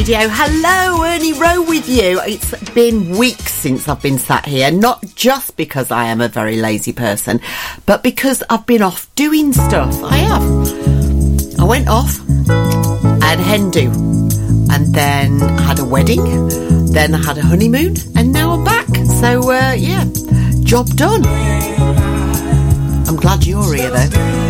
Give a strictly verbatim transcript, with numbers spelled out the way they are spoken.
Radio. Hello, Ernie Rowe with you. It's been weeks since I've been sat here, not just because I am a very lazy person, but because I've been off doing stuff. I have. I went off, I had a hen do, and then I had a wedding, then I had a honeymoon, and now I'm back. So, uh, yeah, job done. I'm glad you're here, though.